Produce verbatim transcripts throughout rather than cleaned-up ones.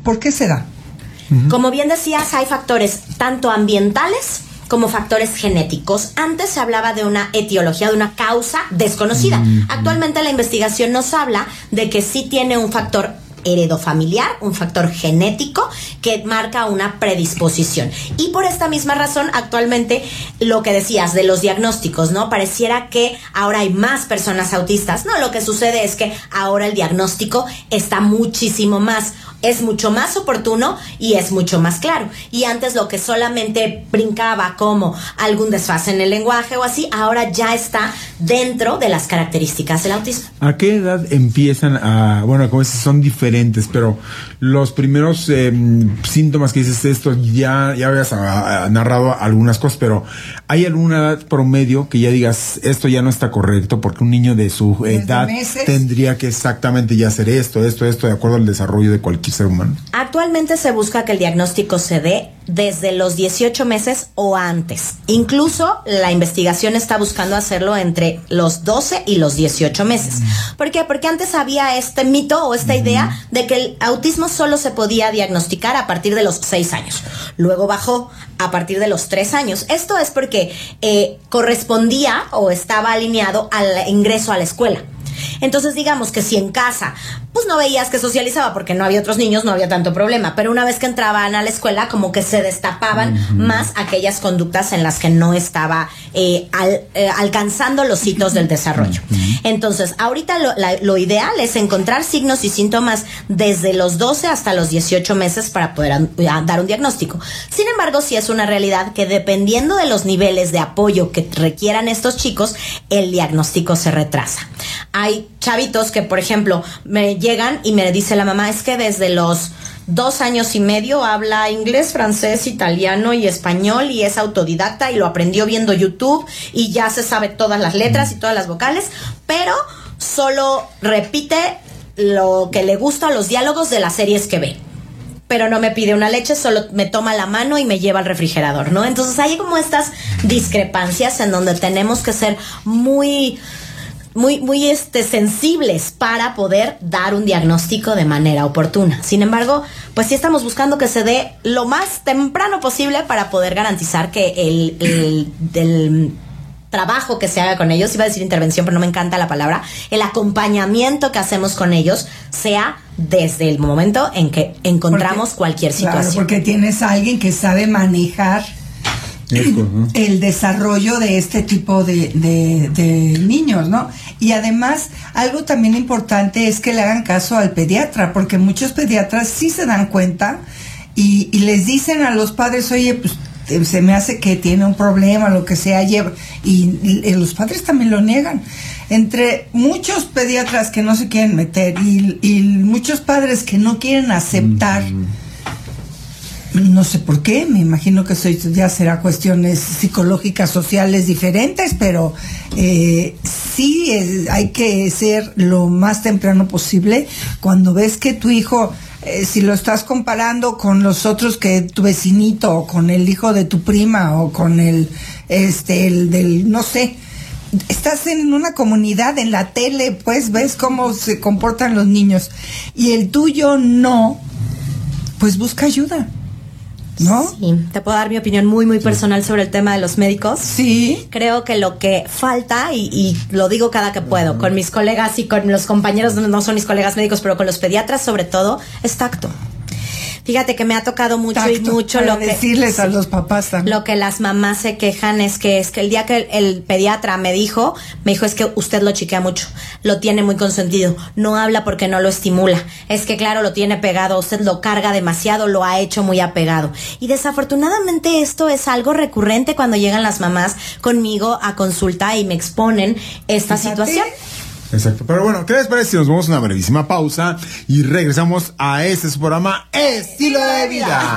¿Por qué se da? Uh-huh. Como bien decías, hay factores tanto ambientales como factores genéticos. Antes se hablaba de una etiología, de una causa desconocida. Uh-huh. Actualmente la investigación nos habla de que sí tiene un factor heredofamiliar, un factor genético que marca una predisposición. Y por esta misma razón, actualmente, lo que decías de los diagnósticos, ¿no? Pareciera que ahora hay más personas autistas. No, lo que sucede es que ahora el diagnóstico está muchísimo más, es mucho más oportuno y es mucho más claro. Y antes lo que solamente brincaba como algún desfase en el lenguaje o así, ahora ya está dentro de las características del autismo. ¿A qué edad empiezan a, bueno, como dices, son diferentes, pero los primeros eh, síntomas que dices, esto ya, ya habías a, a, narrado algunas cosas, pero ¿hay alguna edad promedio que ya digas, esto ya no está correcto, porque un niño de su Desde edad meses. tendría que exactamente ya hacer esto, esto, esto, de acuerdo al desarrollo de cualquier ser humano? Actualmente se busca que el diagnóstico se dé desde los dieciocho meses o antes. Incluso la investigación está buscando hacerlo entre los doce y los dieciocho meses. ¿Por qué? Porque antes había este mito o esta uh-huh. idea de que el autismo solo se podía diagnosticar a partir de los seis años. Luego bajó a partir de los tres años. Esto es porque eh, correspondía o estaba alineado al ingreso a la escuela. Entonces, digamos que si en casa pues no veías que socializaba porque no había otros niños, no había tanto problema, pero una vez que entraban a la escuela como que se destapaban uh-huh. más aquellas conductas en las que no estaba eh, al, eh, alcanzando los hitos del desarrollo. Uh-huh. Entonces, ahorita lo, la, lo ideal es encontrar signos y síntomas desde los doce hasta los dieciocho meses para poder a, a dar un diagnóstico. Sin embargo, sí es una realidad que dependiendo de los niveles de apoyo que requieran estos chicos, el diagnóstico se retrasa. Hay chavitos que, por ejemplo, me llegan y me dice la mamá, es que desde los dos años y medio habla inglés, francés, italiano y español y es autodidacta y lo aprendió viendo YouTube y ya se sabe todas las letras y todas las vocales, pero solo repite lo que le gusta, los diálogos de las series que ve. Pero no me pide una leche, solo me toma la mano y me lleva al refrigerador, ¿no? Entonces hay como estas discrepancias en donde tenemos que ser muy... muy, muy este, sensibles para poder dar un diagnóstico de manera oportuna. Sin embargo, pues sí estamos buscando que se dé lo más temprano posible para poder garantizar que el, el, el trabajo que se haga con ellos, iba a decir intervención, pero no me encanta la palabra, el acompañamiento que hacemos con ellos sea desde el momento en que encontramos porque, cualquier situación. Claro, porque tienes a alguien que sabe manejar el desarrollo de este tipo de, de, de niños, ¿no? Y además, algo también importante es que le hagan caso al pediatra, porque muchos pediatras sí se dan cuenta y, y les dicen a los padres, oye, pues se me hace que tiene un problema, lo que sea, lleva, y, y los padres también lo niegan. Entre muchos pediatras que no se quieren meter y, y muchos padres que no quieren aceptar, mm. no sé por qué, me imagino que eso ya será cuestiones psicológicas, sociales diferentes, pero eh, sí es, hay que ser lo más temprano posible. Cuando ves que tu hijo, eh, si lo estás comparando con los otros, que tu vecinito, o con el hijo de tu prima, o con el, este, el del, no sé, estás en una comunidad, en la tele, pues ves cómo se comportan los niños, y el tuyo no, pues busca ayuda, ¿no? Sí, te puedo dar mi opinión muy muy personal sobre el tema de los médicos. Sí. Creo que lo que falta, y, y lo digo cada que puedo, con mis colegas y con los compañeros, no son mis colegas médicos, pero con los pediatras sobre todo, es tacto. Fíjate que me ha tocado mucho Tacto, y mucho para lo que decirles a los papás también. Lo que las mamás se quejan es que es que el día que el, el pediatra me dijo, me dijo es que usted lo chiquea mucho, lo tiene muy consentido, no habla porque no lo estimula, es que claro lo tiene pegado, usted lo carga demasiado, lo ha hecho muy apegado. Y desafortunadamente esto es algo recurrente cuando llegan las mamás conmigo a consulta y me exponen esta Fíjate. situación. Exacto, pero bueno, ¿qué les parece si nos vamos a una brevísima pausa y regresamos a este su programa Estilo de Vida?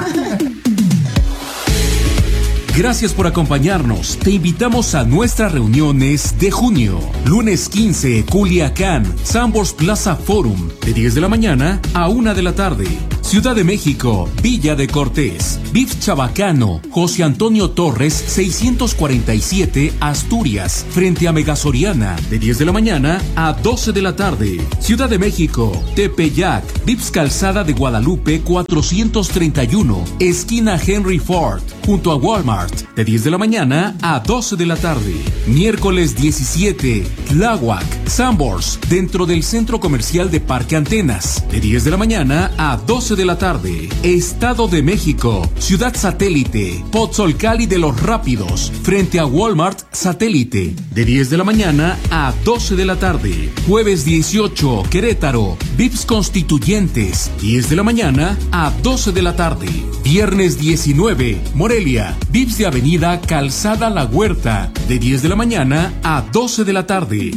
Gracias por acompañarnos. Te invitamos a nuestras reuniones de junio. Lunes quince, Culiacán, Sambors Plaza Forum, de diez de la mañana a una de la tarde. Ciudad de México, Villa de Cortés, V I P Chabacano, José Antonio Torres, seiscientos cuarenta y siete, Asturias, frente a Megasoriana, de diez de la mañana a doce de la tarde. Ciudad de México, Tepeyac, V I P Calzada de Guadalupe, cuatrocientos treinta y uno, esquina Henry Ford, junto a Walmart, de diez de la mañana a doce de la tarde. Miércoles diecisiete, Tláhuac, Sanborns, dentro del Centro Comercial de Parque Antenas, de diez de la mañana a doce de la tarde. Estado de México, Ciudad Satélite, Pozzolcali de los Rápidos, frente a Walmart Satélite, de diez de la mañana a doce de la tarde. Jueves dieciocho, Querétaro, V I Ps Constituyentes, diez de la mañana a doce de la tarde. Viernes diecinueve, Morelia, V I Ps de Avenida Calzada La Huerta, de diez de la mañana a doce de la tarde.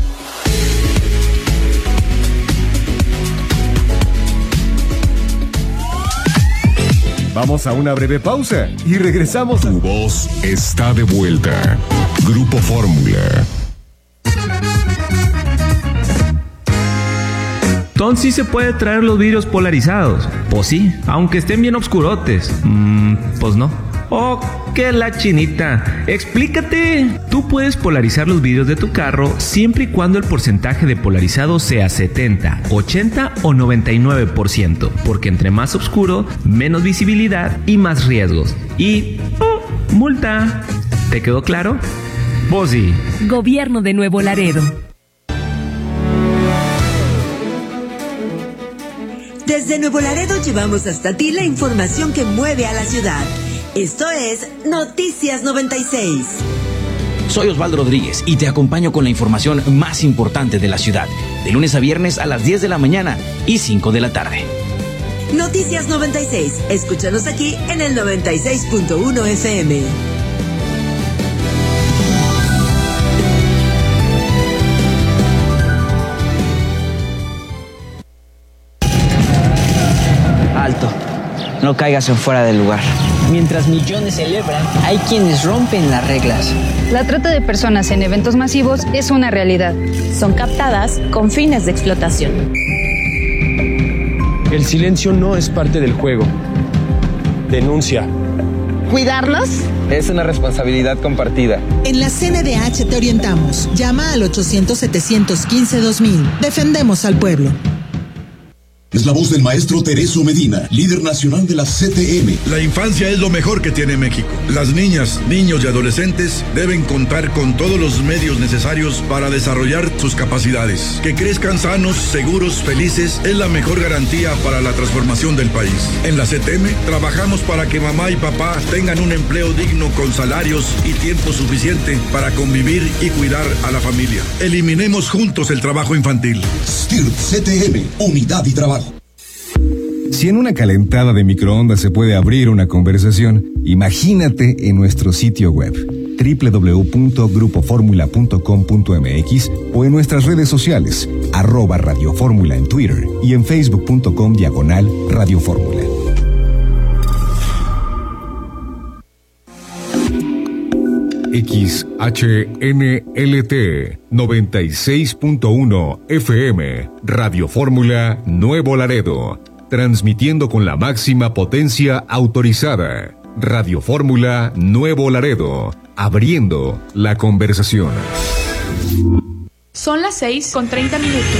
Vamos a una breve pausa y regresamos. Tu voz está de vuelta. Grupo Fórmula. Entonces sí se puede traer los vidrios polarizados. Pues sí, aunque estén bien oscurotes. Mm, pues no. Oh, que la chinita. Explícate. Tú puedes polarizar los vidrios de tu carro siempre y cuando el porcentaje de polarizado sea setenta, ochenta o noventa y nueve por ciento, porque entre más oscuro, menos visibilidad y más riesgos. Y oh, multa. ¿Te quedó claro? Pues sí. Gobierno de Nuevo Laredo. Desde Nuevo Laredo llevamos hasta ti la información que mueve a la ciudad. Esto es Noticias noventa y seis. Soy Osvaldo Rodríguez y te acompaño con la información más importante de la ciudad, de lunes a viernes a las diez de la mañana y cinco de la tarde. Noticias noventa y seis. Escúchanos aquí en el noventa y seis punto uno F M. Alto. No caigas en fuera del lugar. Mientras millones celebran, hay quienes rompen las reglas. La trata de personas en eventos masivos es una realidad. Son captadas con fines de explotación. El silencio no es parte del juego. Denuncia. ¿Cuidarnos? Es una responsabilidad compartida. En la C N D H te orientamos. Llama al ochocientos, setecientos quince, dos mil. Defendemos al pueblo. Es la voz del maestro Tereso Medina, líder nacional de la C T M. La infancia es lo mejor que tiene México. Las niñas, niños y adolescentes deben contar con todos los medios necesarios para desarrollar sus capacidades. Que crezcan sanos, seguros, felices es la mejor garantía para la transformación del país. En la C T M trabajamos para que mamá y papá tengan un empleo digno con salarios y tiempo suficiente para convivir y cuidar a la familia. Eliminemos juntos el trabajo infantil. S T I R P C T M, unidad y trabajo. Si en una calentada de microondas se puede abrir una conversación, imagínate en nuestro sitio web doble u doble u doble u punto grupo fórmula punto com punto m x o en nuestras redes sociales, arroba Radio Fórmula en Twitter y en facebook punto com diagonal Radio Fórmula. X H N L T noventa y seis punto uno F M, Radio Fórmula Nuevo Laredo, transmitiendo con la máxima potencia autorizada. Radio Fórmula Nuevo Laredo, abriendo la conversación. Son las seis con treinta minutos.